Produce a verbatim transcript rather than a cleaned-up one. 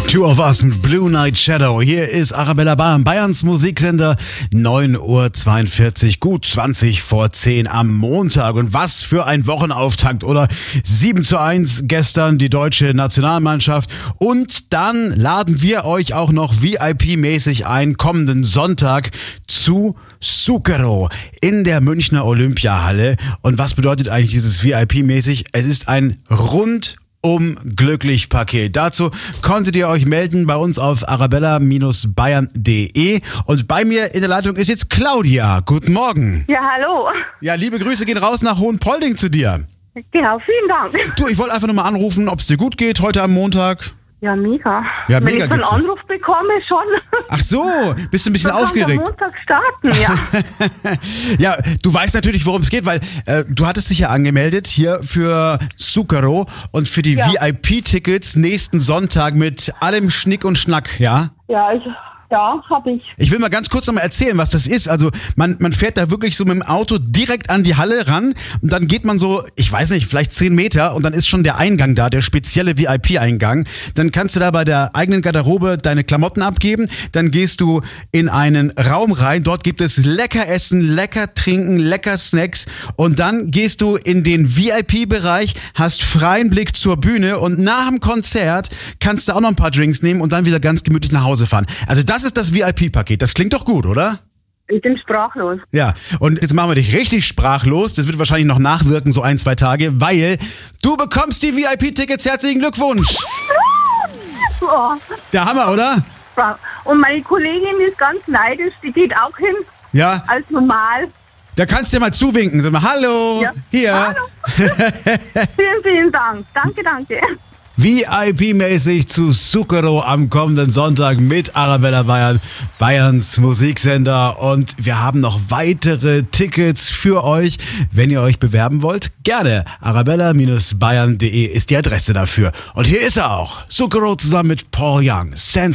Two of Us mit Blue Night Shadow. Hier ist Arabella Bayern, Bayerns Musiksender. neun Uhr zweiundvierzig, gut zwanzig vor zehn am Montag. Und was für ein Wochenauftakt, oder? sieben zu eins gestern die deutsche Nationalmannschaft. Und dann laden wir euch auch noch V I P-mäßig ein, kommenden Sonntag zu Zucchero in der Münchner Olympiahalle. Und was bedeutet eigentlich dieses V I P-mäßig? Es ist ein rund um glücklich Paket. Dazu konntet ihr euch melden bei uns auf arabella Bindestrich bayern Punkt de. Und bei mir in der Leitung ist jetzt Claudia. Guten Morgen. Ja, hallo. Ja, liebe Grüße gehen raus nach Hohenpolding zu dir. Genau, vielen Dank. Du, ich wollte einfach nur mal anrufen, ob es dir gut geht heute am Montag. Ja, mega. Ja, Wenn mega ich so einen geht's. Anruf bekomme, schon. Ach so, bist du ein bisschen Dann aufgeregt? kann der Montag starten, ja. Ja, du weißt natürlich, worum es geht, weil äh, du hattest dich ja angemeldet hier für Zucchero und für die Ja. V I P-Tickets nächsten Sonntag mit allem Schnick und Schnack, ja? Ja, ich, ja, hab ich. Ich will mal ganz kurz nochmal erzählen, was das ist. Also man, man fährt da wirklich so mit dem Auto direkt an die Halle ran und dann geht man so, ich weiß nicht, vielleicht zehn Meter und dann ist schon der Eingang da, der spezielle V I P-Eingang. Dann kannst du da bei der eigenen Garderobe deine Klamotten abgeben. Dann gehst du in einen Raum rein. Dort gibt es lecker Essen, lecker Trinken, lecker Snacks. Und dann gehst du in den V I P-Bereich, hast freien Blick zur Bühne und nach dem Konzert kannst du auch noch ein paar Drinks nehmen und dann wieder ganz gemütlich nach Hause fahren. Also das ist das V I P-Paket. Das klingt doch gut, oder? Ich bin sprachlos. Ja, und jetzt machen wir dich richtig sprachlos. Das wird wahrscheinlich noch nachwirken, so ein, zwei Tage, weil du bekommst die V I P-Tickets. Herzlichen Glückwunsch. Oh. Der Hammer, oder? Und meine Kollegin ist ganz neidisch, die geht auch hin, Ja, als normal. da kannst du ja mal zuwinken. Sag mal, hallo, Ja. hier. Hallo. Vielen, vielen Dank. Danke, danke. V I P-mäßig zu Zucchero am kommenden Sonntag mit Arabella Bayern, Bayerns Musiksender. Und wir haben noch weitere Tickets für euch. Wenn ihr euch bewerben wollt, gerne. arabella Bindestrich bayern Punkt de ist die Adresse dafür. Und hier ist er auch. Zucchero zusammen mit Paul Young. Sense